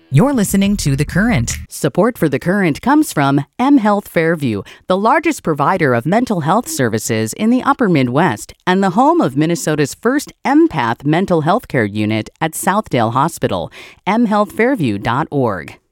You're listening to The Current. Support for The Current comes from M Health Fairview, the largest provider of mental health services in the upper Midwest and the home of Minnesota's first empath mental health care unit at Southdale Hospital, mhealthfairview.org.